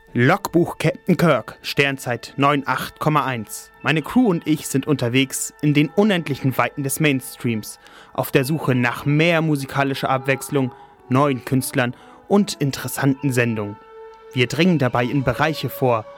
Logbuch Captain Kirk, Sternzeit 98,1. Meine Crew und ich sind unterwegs in den unendlichen Weiten des Mainstreams, auf der Suche nach mehr musikalischer Abwechslung, neuen Künstlern und interessanten Sendungen. Wir dringen dabei in Bereiche vor,